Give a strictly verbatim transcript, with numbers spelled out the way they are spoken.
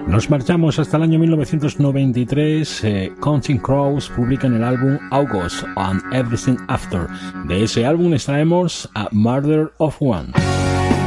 Nos marchamos hasta el año mil novecientos noventa y tres. eh, Counting Crows publican el álbum August and Everything After. De ese álbum extraemos a Murder of One.